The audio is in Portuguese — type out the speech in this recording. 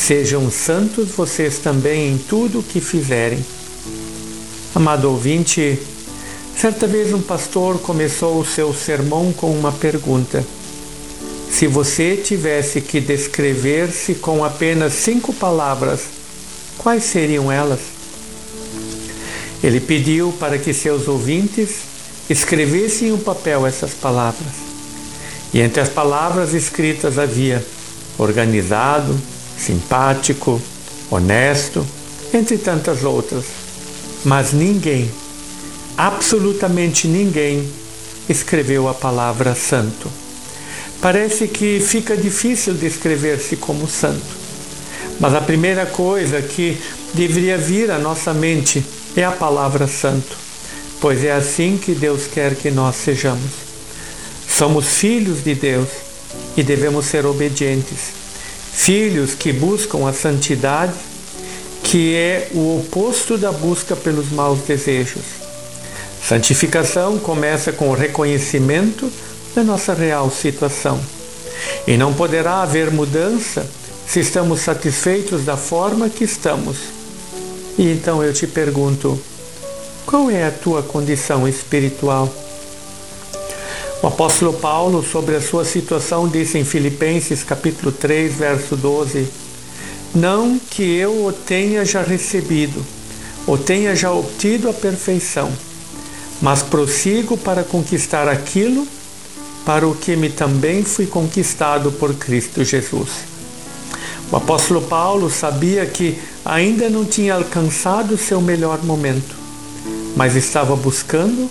Sejam santos vocês também em tudo o que fizerem. Amado ouvinte, certa vez um pastor começou o seu sermão com uma pergunta. Se você tivesse que descrever-se com apenas 5 palavras, quais seriam elas? Ele pediu para que seus ouvintes escrevessem em um papel essas palavras. E entre as palavras escritas havia organizado, simpático, honesto, entre tantas outras. Mas ninguém, absolutamente ninguém, escreveu a palavra santo. Parece que fica difícil descrever-se como santo. Mas a primeira coisa que deveria vir à nossa mente é a palavra santo, pois é assim que Deus quer que nós sejamos. Somos filhos de Deus e devemos ser obedientes. Filhos que buscam a santidade, que é o oposto da busca pelos maus desejos. Santificação começa com o reconhecimento da nossa real situação. E não poderá haver mudança se estamos satisfeitos da forma que estamos. E então eu te pergunto, qual é a tua condição espiritual? O apóstolo Paulo, sobre a sua situação, disse em Filipenses capítulo 3, verso 12, não que eu o tenha já recebido, ou tenha já obtido a perfeição, mas prossigo para conquistar aquilo para o que me também fui conquistado por Cristo Jesus. O apóstolo Paulo sabia que ainda não tinha alcançado seu melhor momento, mas estava buscando